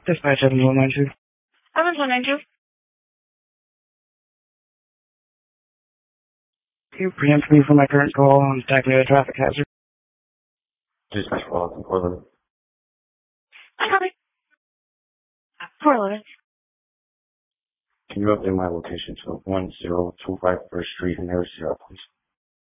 Dispatch 7192. 7192. Can you preempt me for my current call on detecting a traffic hazard? Dispatch call, 411. I copy. 411. Can you update my location to 1025 First Street in Arizona, please?